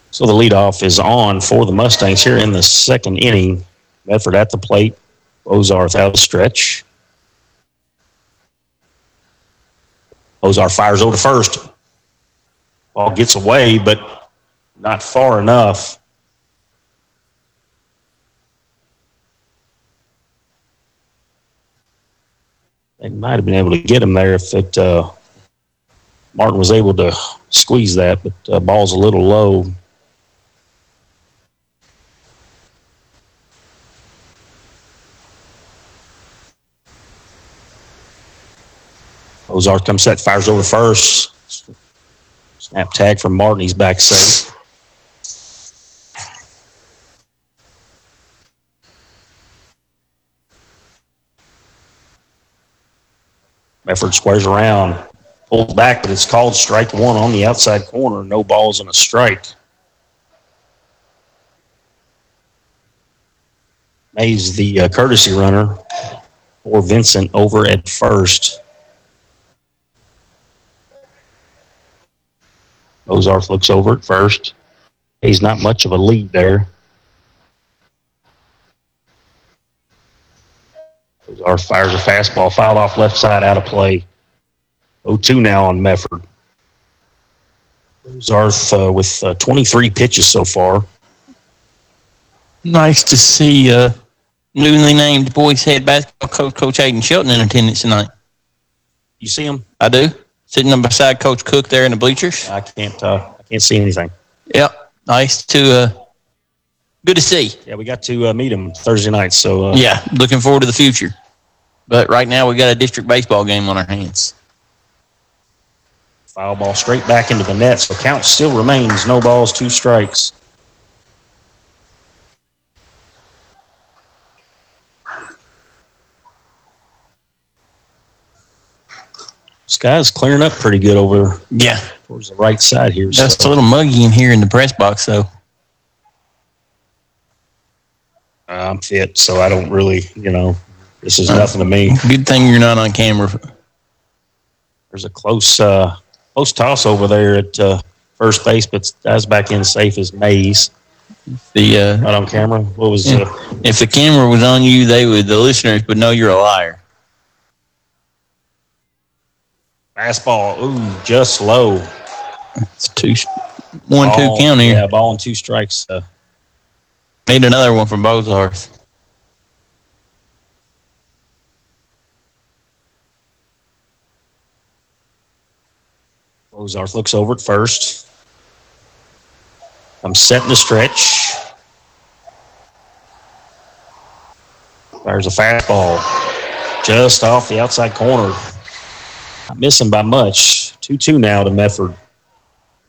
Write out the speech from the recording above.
So the leadoff is on for the Mustangs here in the second inning. Medford at the plate. Ozarth out of the stretch. Ozarth fires over to first. Ball gets away, but not far enough. They might have been able to get him there if Martin was able to squeeze that, but ball's a little low. Ozarth comes set, fires over first. Snap tag from Martin. He's back safe. Medford squares around, pulls back, but it's called strike one on the outside corner. No balls and a strike. Mays, the courtesy runner for Vincent, over at first. Ozarth looks over at first. He's not much of a lead there. Ozarth fires a fastball, fouled off left side, out of play. 0-2 now on Medford. Ozarth with 23 pitches so far. Nice to see newly named boys head basketball coach, Coach Hayden Shelton, in attendance tonight. You see him? I do. Sitting up beside Coach Cook there in the bleachers. I can't see anything. Yep. Nice to good to see. Yeah, we got to meet him Thursday night. So yeah, looking forward to the future. But right now we got a district baseball game on our hands. Foul ball straight back into the net. So count still remains no balls, 2 strikes. Sky's clearing up pretty good over towards the right side here. That's a little muggy in here in the press box, though. I'm fit, so I don't really, this is nothing to me. Good thing you're not on camera. There's a close toss over there at first base, but that's back in safe as Mays. Not on camera. What was if the camera was on you, the listeners would know you're a liar. Fastball, just low. It's 1-2 count here. Yeah, ball and 2 strikes. Need another one from Ozarth. Ozarth looks over at first. I'm setting the stretch. There's a fastball just off the outside corner. Not missing by much. 2-2 now to Medford.